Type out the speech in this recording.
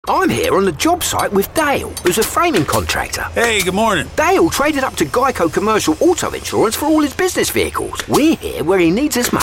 I'm here on the job site with Dale, who's a framing contractor. Hey, good morning. Dale traded up to Geico Commercial Auto Insurance for all his business vehicles. We're here where he needs us most.